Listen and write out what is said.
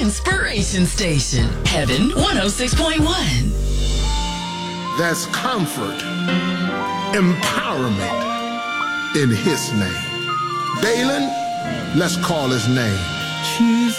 inspiration station, Heaven 106.1. There's comfort, empowerment in his name. Dalen, let's call his name.